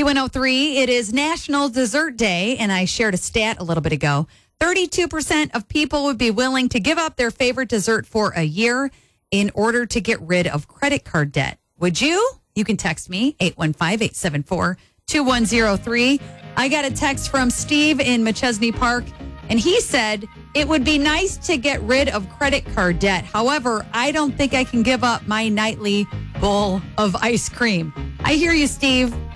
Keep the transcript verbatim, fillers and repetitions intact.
one oh three, it is National Dessert Day, and I shared a stat a little bit ago. thirty-two percent of people would be willing to give up their favorite dessert for a year in order to get rid of credit card debt. Would you? You can text me, eight one five, eight seven four, two one zero three. I got a text from Steve in Machesney Park, and he said, it would be nice to get rid of credit card debt. However, I don't think I can give up my nightly bowl of ice cream. I hear you, Steve.